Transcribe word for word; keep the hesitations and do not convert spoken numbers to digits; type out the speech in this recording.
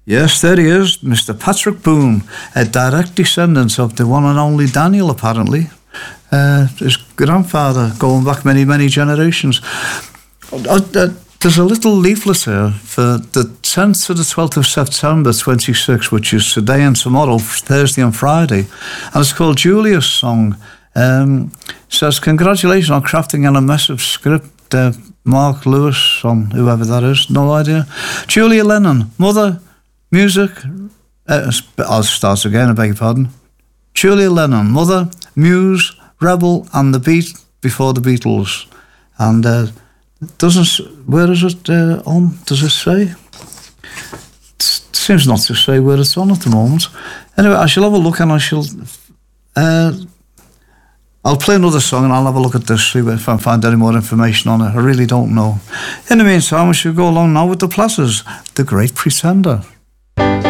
Yes, there he is, Mister Patrick Boone, a direct descendant of the one and only Daniel, apparently. Uh, his grandfather, going back many, many generations. Uh, uh, there's a little leaflet here for the tenth to the twelfth of September twenty-six, which is today and tomorrow, Thursday and Friday. And it's called Julia's Song. Um, it says, congratulations on crafting an immersive script. Uh, Mark Lewis, on whoever that is, no idea. Julia Lennon, mother, music. Uh, I'll start again, I beg your pardon. Julia Lennon, mother, muse, rebel, and the beat before the Beatles. And uh, doesn't, where is it uh, on? Does it say? It seems not to say where it's on at the moment. Anyway, I shall have a look and I shall. Uh, I'll play another song and I'll have a look at this, see if I find any more information on it. I really don't know. In the meantime, we should go along now with the Platters, The Great Pretender.